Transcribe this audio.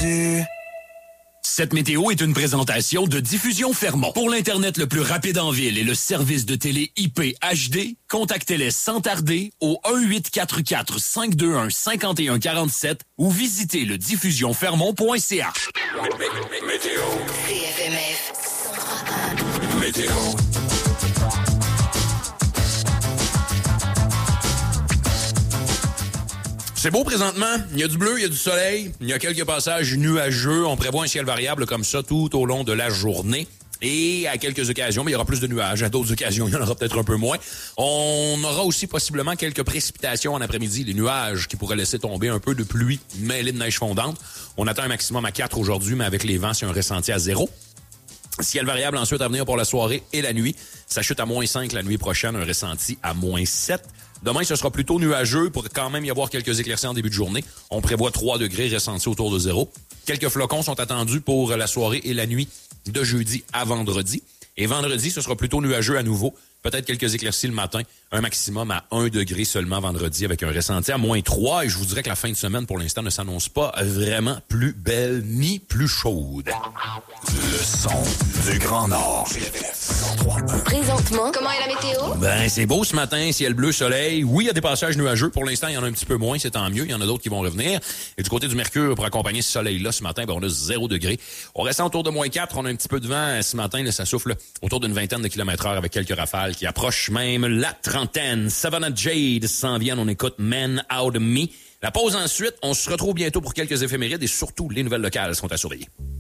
perdu. Cette météo est une présentation de Diffusion Fermont. Pour l'Internet le plus rapide en ville et le service de télé IP HD, contactez-les sans tarder au 1-844-521-5147 ou visitez le diffusionfermont.ca. Météo. CFMF 103.1. Météo. C'est beau présentement. Il y a du bleu, il y a du soleil. Il y a quelques passages nuageux. On prévoit un ciel variable comme ça tout au long de la journée. Et à quelques occasions, il y aura plus de nuages. À d'autres occasions, il y en aura peut-être un peu moins. On aura aussi possiblement quelques précipitations en après-midi. Les nuages qui pourraient laisser tomber un peu de pluie mêlée de neige fondante. On attend un maximum à 4 aujourd'hui, mais avec les vents, c'est un ressenti à 0. Ciel variable ensuite à venir pour la soirée et la nuit. Ça chute à -5 la nuit prochaine, un ressenti à -7. Demain, ce sera plutôt nuageux. Il pourrait quand même y avoir quelques éclaircies en début de journée. On prévoit 3 degrés ressentis autour de 0. Quelques flocons sont attendus pour la soirée et la nuit de jeudi à vendredi. Et vendredi, ce sera plutôt nuageux à nouveau. Peut-être quelques éclaircies le matin. Un maximum à 1 degré seulement vendredi avec un ressenti à -3. Et je vous dirais que la fin de semaine, pour l'instant, ne s'annonce pas vraiment plus belle ni plus chaude. Le son du Grand Nord. Présentement, comment est la météo? Ben, c'est beau ce matin, ciel bleu, soleil. Oui, il y a des passages nuageux. Pour l'instant, il y en a un petit peu moins, c'est tant mieux. Il y en a d'autres qui vont revenir. Et du côté du Mercure, pour accompagner ce soleil-là ce matin, ben, on a 0 degré. On reste autour de -4. On a un petit peu de vent ce matin. Là, ça souffle autour d'une vingtaine de kilomètres/heure avec quelques rafales qui approchent même la trentaine. Savannah Jade s'en vient. On écoute Men Out of Me. La pause ensuite. On se retrouve bientôt pour quelques éphémérides et surtout les nouvelles locales sont à surveiller.